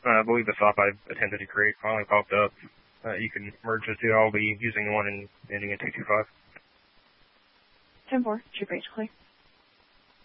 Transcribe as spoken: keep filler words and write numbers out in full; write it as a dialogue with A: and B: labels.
A: Uh, I believe the stop I attempted to create finally popped up. Uh, you can merge the two. I'll be using the one in, ending in two two five.
B: ten four, two bridge clear.